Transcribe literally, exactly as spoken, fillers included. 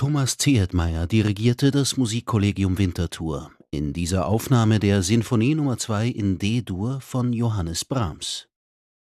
Thomas Zehetmeier dirigierte das Musikkollegium Winterthur in dieser Aufnahme der Sinfonie Nummer zwei in D-Dur von Johannes Brahms.